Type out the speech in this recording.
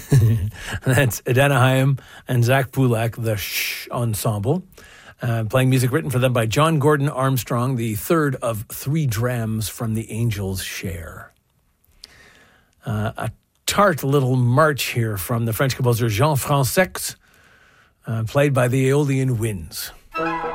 That's Adana Hayim and Zach Pulak, the Shh Ensemble, playing music written for them by John Gordon Armstrong, the third of 3 drams from the Angels' Share. A tart little march here from the French composer Jean Fransex, played by the Aeolian Winds.